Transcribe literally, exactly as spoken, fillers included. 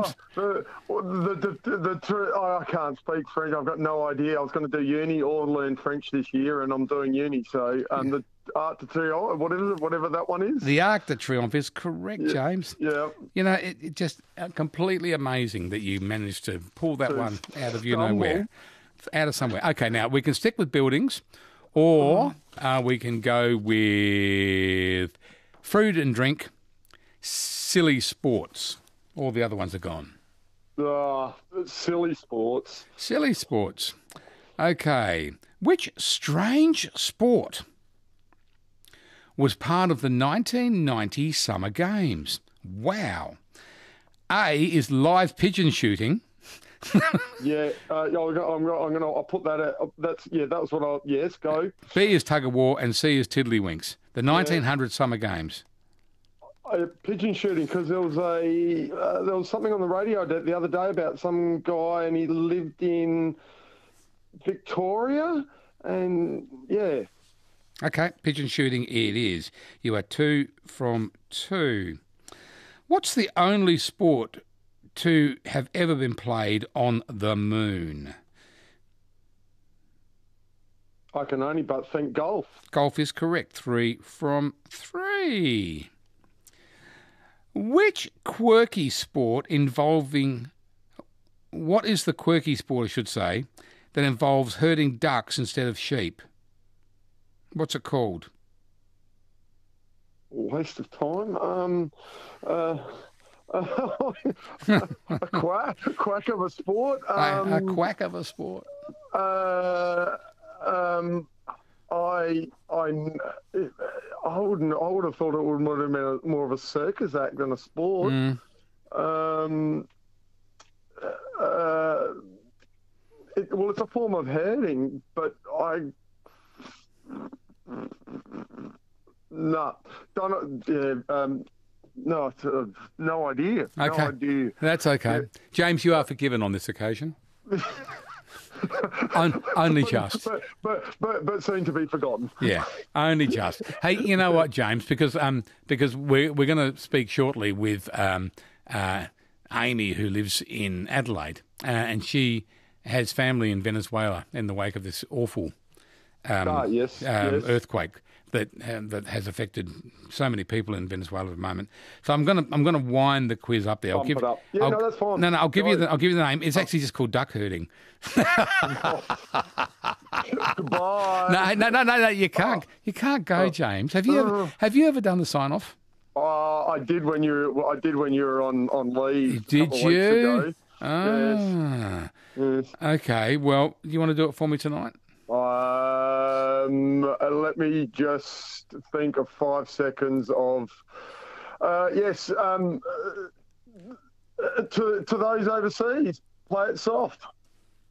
James? Oh, the, the, the, the, the, oh, I can't speak French. I've got no idea. I was going to do uni or learn French this year, and I'm doing uni. So um, the Art de Triomphe, whatever, whatever that one is. The Arc de Triomphe is correct, yeah, James. Yeah. You know, it, it just uh, completely amazing that you managed to pull that To one out of you stumble. nowhere, out of somewhere. Okay, now we can stick with buildings, or uh, we can go with food and drink, silly sports. All the other ones are gone. Ah, silly sports. Silly sports. Okay. Which strange sport was part of the nineteen ninety Summer Games? Wow. A is live pigeon shooting. yeah, uh, yeah, I'm gonna, I'm gonna, I'll put that out. That's yeah, that was what I. Yes, go. B is tug of war, and C is tiddlywinks. The nineteen hundred yeah. Summer Games. Uh, pigeon shooting, because there was a uh, there was something on the radio the other day about some guy, and he lived in Victoria, and yeah. Okay, pigeon shooting it is. You are two from two. What's the only sport to have ever been played on the moon? I can only but think golf. Golf is correct. Three from three. Which quirky sport involving... What is the quirky sport, I should say, that involves herding ducks instead of sheep? What's it called? Waste of time. Um, uh, a quack, a quack of a sport. Um, a, a quack of a sport. Uh, um, I, I, I wouldn't. I would have thought it would have been more of a circus act than a sport. Mm. Um, uh, it, well, it's a form of herding, but I. No, don't. Yeah, um, no, uh, no idea. Okay, no idea. That's okay. Yeah. James, you are forgiven on this occasion. On, only just. But, but but but soon to be forgotten. Yeah, only just. Hey, you know what, James? Because um because we're we're going to speak shortly with um uh Amy, who lives in Adelaide, uh, and she has family in Venezuela in the wake of this awful um, ah, yes, um yes. earthquake that um, that has affected so many people in Venezuela at the moment. So I'm gonna I'm gonna wind the quiz up there. I'll Bump give it up. Yeah, I'll, no, that's fine. No, no, I'll give Go you the I'll give you the name. It's actually just called duck herding. Goodbye. No, no, no, no, no. You can't. You can't go, James. Have you ever? Have you ever done the sign off? Oh, I did when you. Were, I did when you were on on leave. Did a couple you? Of weeks ago. Ah. Yes. Yes. Okay. Well, you want to do it for me tonight? Um, let me just think of five seconds of. Uh, yes. Um, uh, to to those overseas, play it soft.